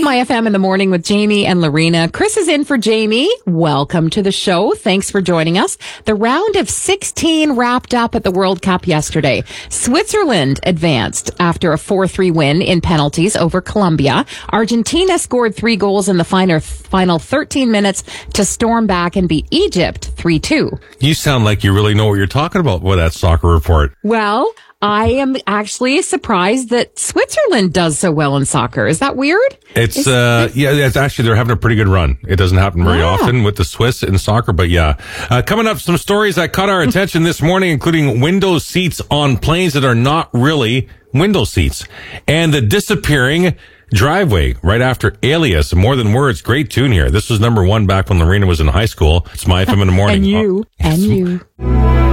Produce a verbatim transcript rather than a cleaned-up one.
My F M in the morning with Jamie and Lorena. Chris is in for Jamie. Welcome to the show. Thanks for joining us. The round of sixteen wrapped up at the World Cup yesterday. Switzerland advanced after a four three win in penalties over Colombia. Argentina scored three goals in the final, final thirteen minutes to storm back and beat Egypt three two. You sound like you really know what you're talking about with that soccer report. Well, I am actually surprised that Switzerland does so well in soccer. Is that weird? It's, uh, yeah, it's actually, they're having a pretty good run. It doesn't happen very Yeah. often with the Swiss in soccer, but yeah. Uh, coming up, some stories that caught our attention this morning, including window seats on planes that are not really window seats. And the disappearing driveway right after Alias. More Than Words. Great tune here. This was number one back when Lorena was in high school. It's My F M in the morning. And you. And you.